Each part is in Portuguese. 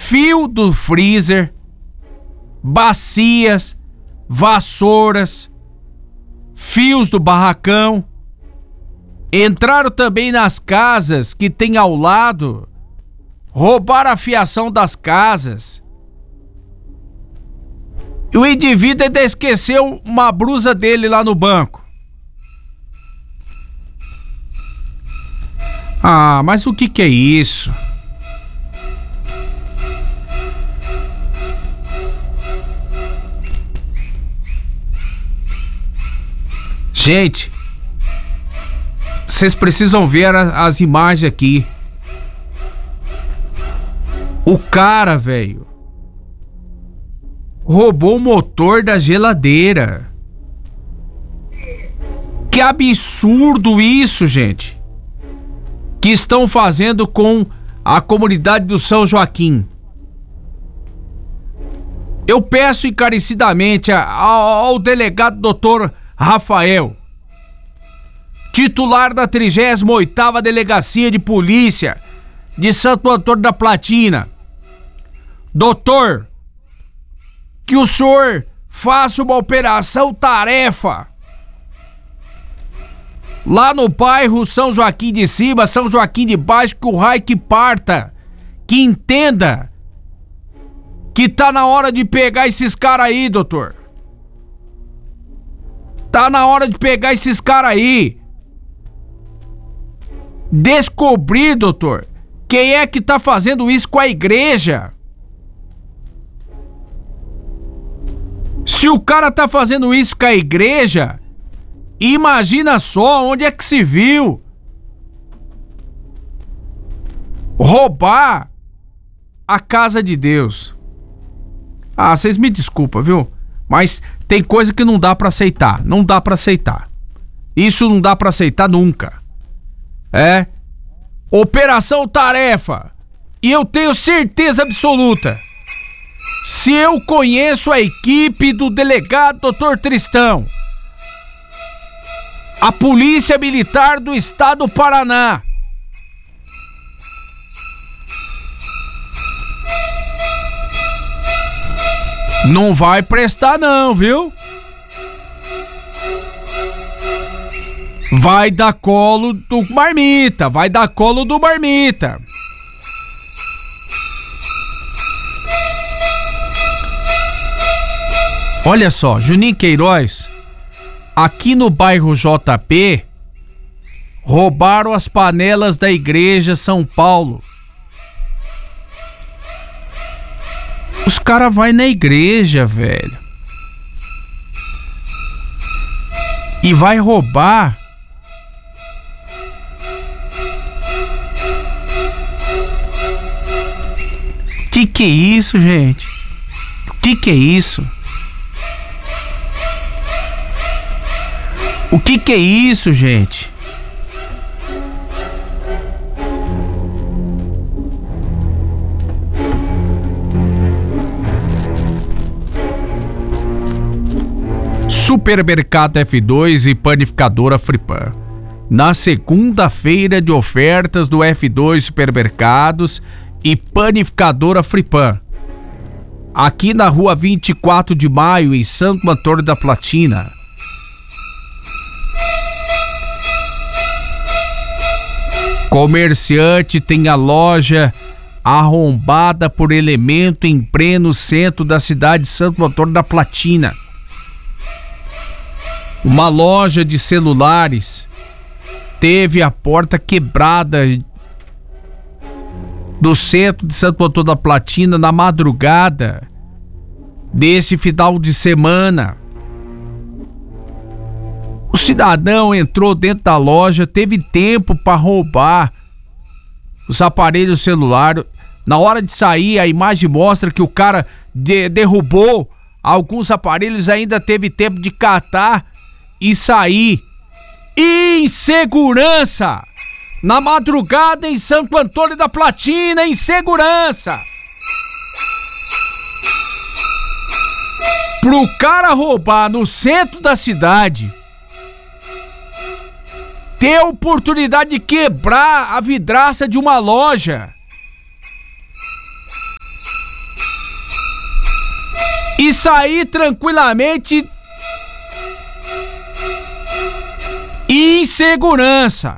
fio do freezer, bacias, vassouras, fios do barracão. Entraram também nas casas que tem ao lado, roubaram a fiação das casas. E o indivíduo ainda esqueceu uma blusa dele lá no banco. Ah, mas o que é isso? Gente, vocês precisam ver as imagens aqui. O cara, velho, roubou o motor da geladeira. Que absurdo isso, gente. Que estão fazendo com a comunidade do São Joaquim. Eu peço encarecidamente ao delegado Dr. Rafael, titular da 38ª Delegacia de Polícia de Santo Antônio da Platina. Doutor, que o senhor faça uma operação tarefa lá no bairro São Joaquim de Cima, São Joaquim de Baixo, que o raio que parta, que entenda que tá na hora de pegar esses caras aí, doutor. Tá na hora de pegar esses caras aí. Descobrir, doutor, quem é que tá fazendo isso com a igreja. Se o cara tá fazendo isso com a igreja, imagina só onde é que se viu roubar a casa de Deus. Ah, vocês me desculpam, viu? Mas tem coisa que não dá pra aceitar. Não dá pra aceitar. Isso não dá pra aceitar nunca. É Operação Tarefa. E eu tenho certeza absoluta, se eu conheço a equipe do delegado Dr. Tristão, a Polícia Militar do Estado do Paraná, não vai prestar não, viu? Vai dar colo do marmita, vai dar colo do marmita. Olha só, Juninho Queiroz, aqui no bairro JP, roubaram as panelas da igreja São Paulo. Os caras vão na igreja, velho, e vai roubar. Que é isso, gente? Que é isso? O que é isso, gente? Supermercado F2 e Panificadora Fripan. Na segunda-feira de ofertas do F2 Supermercados e Panificadora Fripan, aqui na rua 24 de maio, em Santo Antônio da Platina. Comerciante tem a loja arrombada por elemento em pleno centro da cidade de Santo Antônio da Platina. Uma loja de celulares teve a porta quebrada do centro de Santo Antônio da Platina na madrugada desse final de semana. O cidadão entrou dentro da loja, teve tempo para roubar os aparelhos celulares. Na hora de sair, a imagem mostra que o cara derrubou alguns aparelhos, ainda teve tempo de catar e sair. Insegurança! Na madrugada em Santo Antônio da Platina, insegurança! Pro cara roubar no centro da cidade, ter a oportunidade de quebrar a vidraça de uma loja, e sair tranquilamente e em segurança.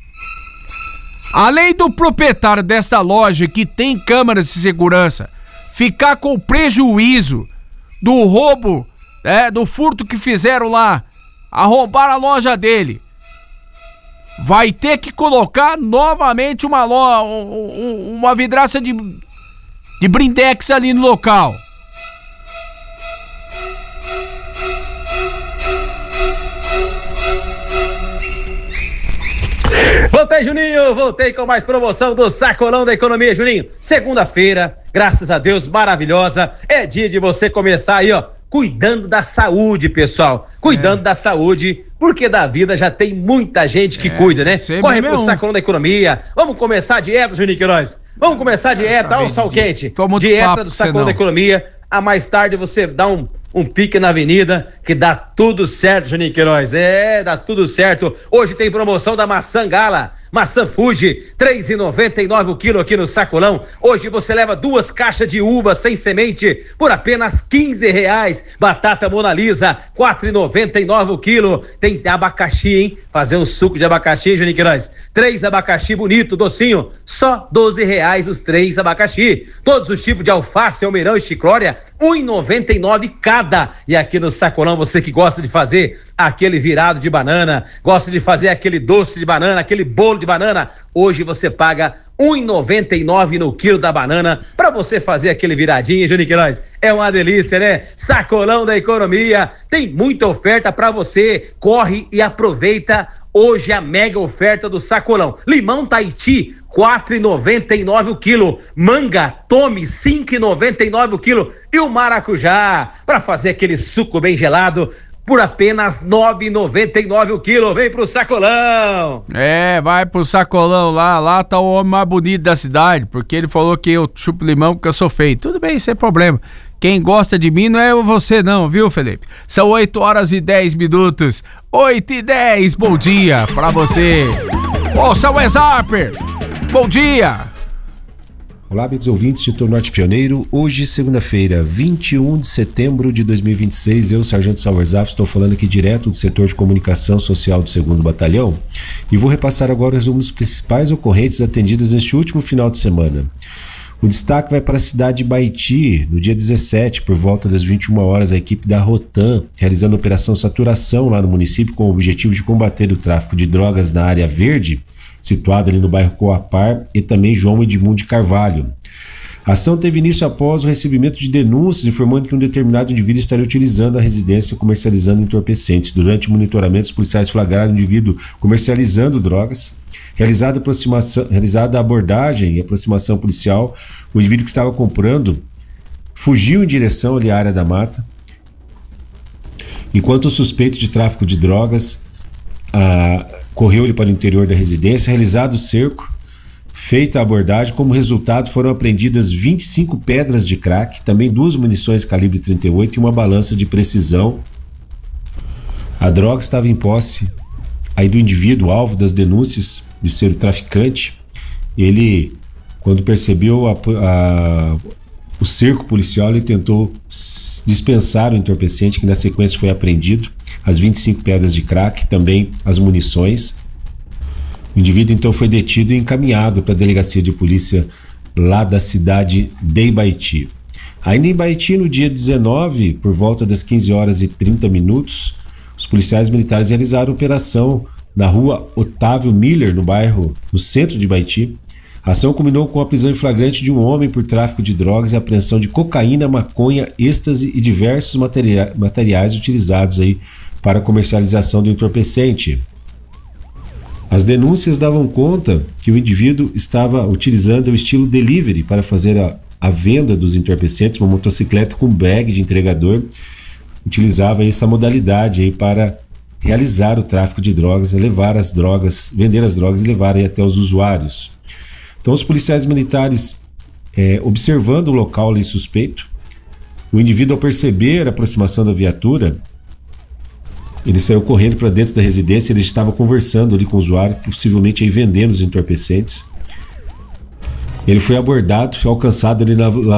Além do proprietário dessa loja que tem câmeras de segurança ficar com prejuízo do roubo, do furto que fizeram lá, arrombaram a loja dele, vai ter que colocar novamente uma vidraça de blindex ali no local. Voltei, Juninho, voltei com mais promoção do Sacolão da Economia, Juninho. Segunda-feira, graças a Deus, maravilhosa. É dia de você começar aí, ó, cuidando da saúde, pessoal. Cuidando da saúde, porque da vida já tem muita gente que cuida, né? Corre pro Sacolão da Economia. Vamos começar a dieta, Juninho Queiroz. Vamos começar a dieta, olha o sol quente. Dieta do Sacolão da Economia. A mais tarde você dá um pique na avenida, que dá tudo certo, Juninho Queiroz. Dá tudo certo. Hoje tem promoção da maçã Gala, maçã Fuji, R$3,99 o quilo aqui no Sacolão. Hoje você leva 2 caixas de uva sem semente por apenas R$15. Batata Mona Lisa, R$4,99 o quilo. Tem abacaxi, hein? Fazer um suco de abacaxi, Juninho Queiroz. 3 abacaxi bonito, docinho, só R$12 os 3 abacaxi. Todos os tipos de alface, almeirão e chicória, R$1,99 cada. E aqui no Sacolão, você que gosta de fazer aquele virado de banana, gosta de fazer aquele doce de banana, aquele bolo de banana, hoje você paga R$1,99 no quilo da banana pra você fazer aquele viradinho, Juninho Queiroz. É uma delícia, né? Sacolão da Economia, tem muita oferta pra você. Corre e aproveita hoje a mega oferta do Sacolão. Limão Tahiti, R$4,99 o quilo. Manga, tome, R$5,99 o quilo. E o maracujá, pra fazer aquele suco bem gelado, por apenas R$9,99 o quilo. Vem pro Sacolão. Vai pro Sacolão lá. Lá tá o homem mais bonito da cidade, porque ele falou que eu chupo limão porque eu sou feio. Tudo bem, sem problema. Quem gosta de mim não é você não, viu, Felipe? São 8h10. 8h10, bom dia pra você. Ouça o Wes Harper. Bom dia. Olá, amigos ouvintes do Norte Pioneiro. Hoje, segunda-feira, 21 de setembro de 2026, eu, Sargento Salverzaf, estou falando aqui direto do setor de comunicação social do 2º Batalhão e vou repassar agora o resumo dos principais ocorrências atendidas neste último final de semana. O destaque vai para a cidade de Baiti. No dia 17, por volta das 21 horas, a equipe da Rotan, realizando a operação Saturação lá no município com o objetivo de combater o tráfico de drogas na área verde, situado ali no bairro Coapar, e também João Edmundo de Carvalho. A ação teve início após o recebimento de denúncias informando que um determinado indivíduo estaria utilizando a residência comercializando entorpecentes. Durante o monitoramento, os policiais flagraram o indivíduo comercializando drogas. Realizada a abordagem e aproximação policial, o indivíduo que estava comprando fugiu em direção ali à área da mata, enquanto o suspeito de tráfico de drogas correu ali para o interior da residência. Realizado o cerco, feita a abordagem, como resultado foram apreendidas 25 pedras de crack, também 2 munições calibre 38 e uma balança de precisão. A droga estava em posse aí do indivíduo alvo das denúncias de ser o traficante. Ele, quando percebeu o cerco policial, ele tentou dispensar o entorpecente, que na sequência foi apreendido, as 25 pedras de crack, também as munições. O indivíduo então foi detido e encaminhado para a delegacia de polícia lá da cidade de Ibaiti. Ainda em Ibaiti, no dia 19, por volta das 15h30, os policiais militares realizaram operação na rua Otávio Miller, no centro de Ibaiti. A ação culminou com a prisão em flagrante de um homem por tráfico de drogas e apreensão de cocaína, maconha, êxtase e diversos materiais utilizados aí para comercialização do entorpecente. As denúncias davam conta que o indivíduo estava utilizando o estilo delivery para fazer a venda dos entorpecentes, uma motocicleta com bag de entregador. Utilizava essa modalidade aí para realizar o tráfico de drogas, vender as drogas e levar aí até os usuários. Então, os policiais militares, observando o local ali suspeito, o indivíduo, ao perceber a aproximação da viatura, ele saiu correndo para dentro da residência. Ele estava conversando ali com o usuário, possivelmente aí vendendo os entorpecentes. Ele foi abordado, foi alcançado ali lá